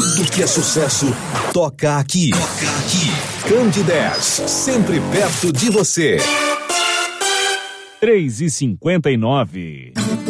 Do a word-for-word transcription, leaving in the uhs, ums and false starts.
Tudo que é sucesso toca aqui. Toca aqui. Candidez, sempre perto de você. três e cinquenta e nove.